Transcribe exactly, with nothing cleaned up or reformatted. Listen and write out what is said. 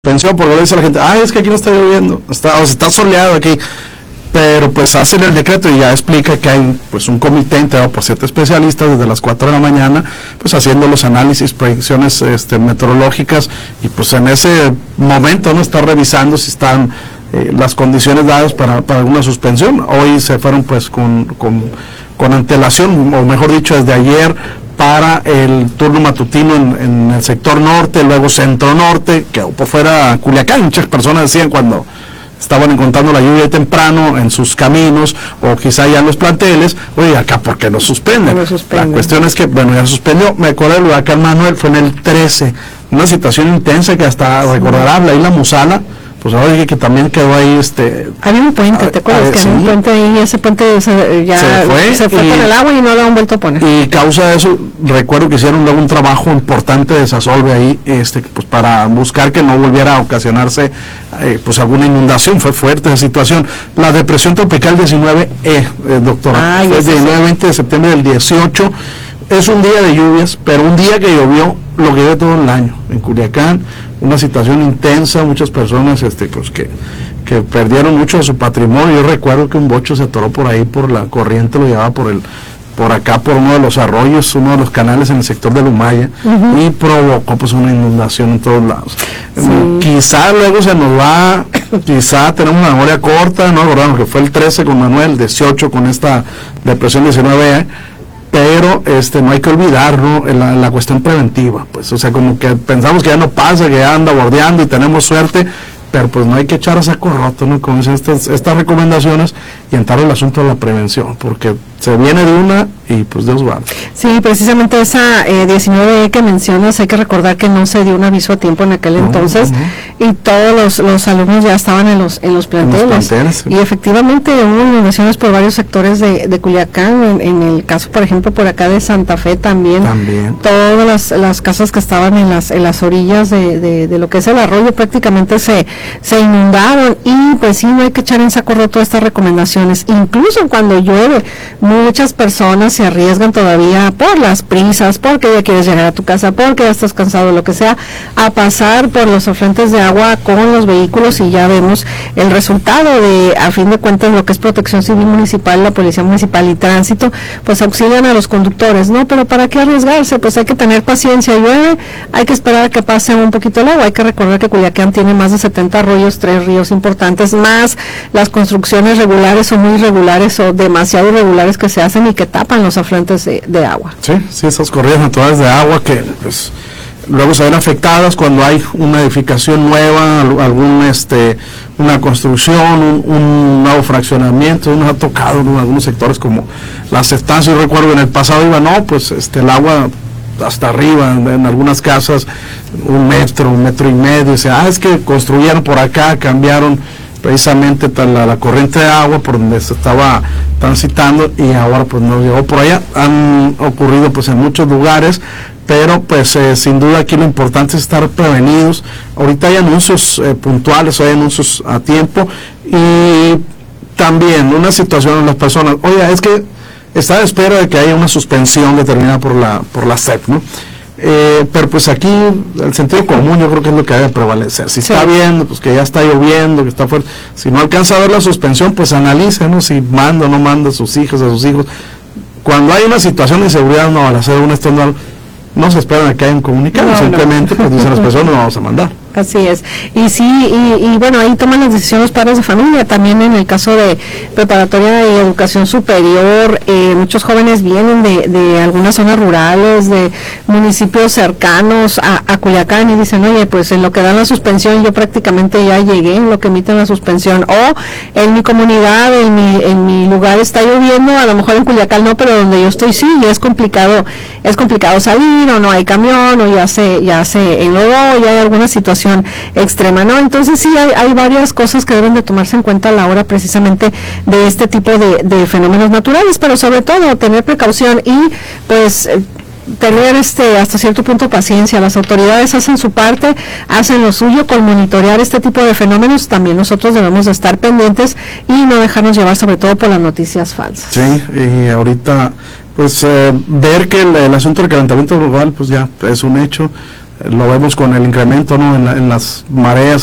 Pensó, porque le dice a la gente, ay, es que aquí no está lloviendo, está, o sea, está soleado aquí, pero pues hacen el decreto y ya explica que hay pues un comité integrado por siete especialistas desde las cuatro de la mañana, pues haciendo los análisis, proyecciones este, meteorológicas, y pues en ese momento no está revisando si están eh, las condiciones dadas para, para alguna suspensión. Hoy se fueron pues con, con, con antelación, o mejor dicho, desde ayer, para el turno matutino en, en el sector norte, luego centro norte, que por fuera Culiacán. Muchas personas decían cuando estaban encontrando la lluvia temprano en sus caminos, o quizá ya en los planteles, oye, acá ¿por qué no suspenden? No suspenden. La cuestión es que, bueno, ya suspendió. Me acuerdo del huracán Manuel, fue en el trece, una situación intensa que hasta sí. recordará la isla Musala, pues ahora dije que también quedó ahí este... Había un puente, ¿te acuerdas? A, que sí. había un puente ahí, ese puente se, ya se fue, se fue y, con el agua y no lo han vuelto a poner. Y causa de eso, recuerdo que hicieron luego un trabajo importante de desasolve ahí, este, pues para buscar que no volviera a ocasionarse eh, pues alguna inundación. Fue fuerte esa situación. La depresión tropical diecinueve E, eh, doctora, Ay, fue el diecinueve veinte de septiembre del dieciocho, es un día de lluvias, pero un día que llovió lo que lleva todo el año en Culiacán, una situación intensa, muchas personas este pues que, que perdieron mucho de su patrimonio. Yo recuerdo que un bocho se atoró por ahí, por la corriente, lo llevaba por el por acá, por uno de los arroyos, uno de los canales en el sector de Lumaya, uh-huh. y provocó pues una inundación en todos lados. Sí. Quizá luego se nos va, quizá tenemos una memoria corta, no recordamos que fue el trece con Manuel, dieciocho con esta depresión diecinueve E, pero este no hay que olvidar, ¿no?, la, la cuestión preventiva, pues, o sea, como que pensamos que ya no pasa, que ya anda bordeando y tenemos suerte, pero pues no hay que echar a saco roto, ¿no?, como dicen estas, estas recomendaciones, y entrar al asunto de la prevención, porque se viene de una y pues Dios guarde. Sí, precisamente esa eh, diecinueve que mencionas, hay que recordar que no se dio un aviso a tiempo en aquel no, entonces, no. y todos los, los alumnos ya estaban en los en los planteles, en los planteles sí. y efectivamente hubo inundaciones por varios sectores de, de Culiacán, en, en el caso por ejemplo por acá de Santa Fe también, también. todas las, las casas que estaban en las en las orillas de, de, de lo que es el arroyo prácticamente se, se inundaron, y pues sí, no hay que echar en saco roto estas recomendaciones. Incluso cuando llueve, muchas personas se arriesgan todavía por las prisas, porque ya quieres llegar a tu casa, porque ya estás cansado, lo que sea, a pasar por los afluentes de agua con los vehículos, y ya vemos el resultado de, a fin de cuentas, lo que es Protección Civil Municipal, la Policía Municipal y Tránsito, pues auxilian a los conductores, ¿no? Pero ¿para qué arriesgarse? Pues hay que tener paciencia, llueve, hay que esperar a que pase un poquito el agua. Hay que recordar que Culiacán tiene más de setenta arroyos, tres ríos importantes, más las construcciones regulares o muy irregulares o demasiado irregulares que se hacen y que tapan los afluentes de, de agua. Sí, sí, esas corrientes naturales de agua que pues luego se ven afectadas cuando hay una edificación nueva, algún este una construcción, un, un nuevo fraccionamiento. Nos ha tocado en algunos sectores como las estancias. Yo recuerdo en el pasado iba, no, pues este el agua hasta arriba, en, en algunas casas un metro, un metro y medio, o sea, ah, es que construyeron por acá, cambiaron precisamente la, la corriente de agua por donde se estaba transitando, y ahora pues no llegó por allá. Han ocurrido pues en muchos lugares, pero pues eh, sin duda aquí lo importante es estar prevenidos. Ahorita hay anuncios eh, puntuales, hay anuncios a tiempo, y también una situación en las personas, oye, es que está a espera de que haya una suspensión determinada por la por la S E P, ¿no? Eh, pero pues aquí el sentido común yo creo que es lo que debe prevalecer. Si sí. está viendo, pues que ya está lloviendo, que está fuerte, si no alcanza a ver la suspensión, pues analice, ¿no?, si manda o no manda a sus hijos, a sus hijos. Cuando hay una situación de inseguridad, una balacera, un estándar, no se esperan a que hayan comunicado, no, simplemente no. pues dicen las personas, no vamos a mandar. Así es, y sí, y, y bueno, ahí toman las decisiones los padres de familia. También en el caso de preparatoria y educación superior, eh, muchos jóvenes vienen de, de algunas zonas rurales, de municipios cercanos a, a Culiacán, y dicen, oye, pues en lo que dan la suspensión yo prácticamente ya llegué, en lo que emiten la suspensión, o en mi comunidad, en mi, en mi lugar está lloviendo, a lo mejor en Culiacán no, pero donde yo estoy sí, y es complicado, es complicado salir, o no hay camión, o ya se, ya se enlodó, ya hay alguna situación extrema, ¿no? Entonces sí hay, hay varias cosas que deben de tomarse en cuenta a la hora precisamente de este tipo de, de fenómenos naturales, pero sobre todo tener precaución y pues eh, tener este hasta cierto punto paciencia. Las autoridades hacen su parte, hacen lo suyo con monitorear este tipo de fenómenos. También nosotros debemos de estar pendientes y no dejarnos llevar sobre todo por las noticias falsas. Sí, y ahorita pues eh, ver que el, el asunto del calentamiento global pues ya es un hecho. lo vemos con el incremento, ¿no?, en, la, en las mareas